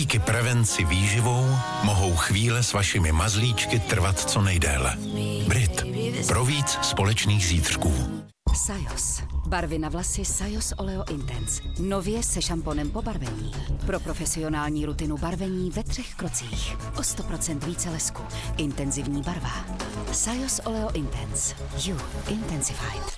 Díky prevenci výživou mohou chvíle s vašimi mazlíčky trvat co nejdéle. Brit. Pro víc společných zítřků. Sajos. Barvy na vlasy Sajos Oleo Intense. Nově se šamponem po barvení. Pro profesionální rutinu barvení ve 3 krocích. O 100% více lesku. Intenzivní barva. Sajos Oleo Intense. You Intensified.